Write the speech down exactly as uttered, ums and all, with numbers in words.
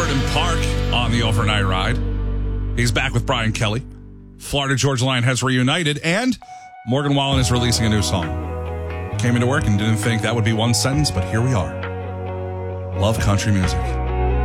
Burton Park on the overnight ride. He's back with Brian Kelly. Florida Georgia Line has reunited, and Morgan Wallen is releasing a new song. Came into work and didn't think that would be one sentence, but here we are. Love country music.